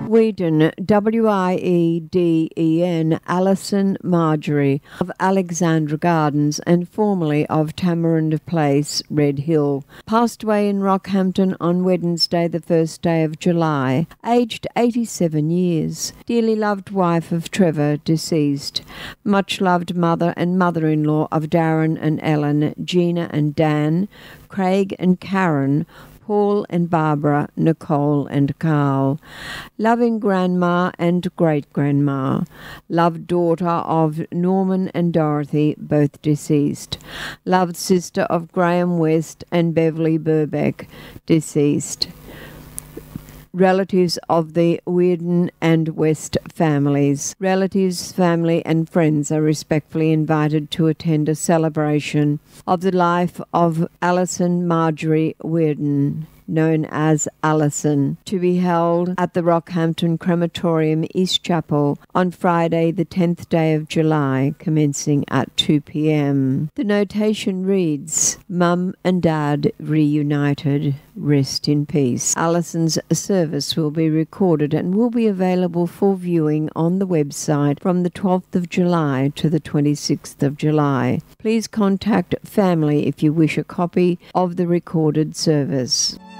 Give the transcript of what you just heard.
Weeden, W-I-E-D-E-N, Alison Marjorie of Alexandra Gardens and formerly of Tamarind Place, Red Hill, passed away in Rockhampton on Wednesday the 1st day of July, aged 87 years. Dearly loved wife of Trevor, deceased. Much loved mother and mother-in-law of Darren and Ellen, Gina and Dan, Craig and Karen, Paul and Barbara, Nicole and Carl. Loving grandma and great-grandma. Loved daughter of Norman and Dorothy, both deceased. Loved sister of Graham West and Beverly Burbeck, deceased. Relatives of the Weirden and West families. Relatives, family and friends are respectfully invited to attend a celebration of the life of Alison Marjorie Weirden, known as Alison, to be held at the Rockhampton Crematorium East Chapel on Friday the 10th day of July, commencing at 2 p.m. The notation reads, Mum and Dad reunited, rest in peace. Alison's service will be recorded and will be available for viewing on the website from the 12th of July to the 26th of July. Please contact family if you wish a copy of the recorded service.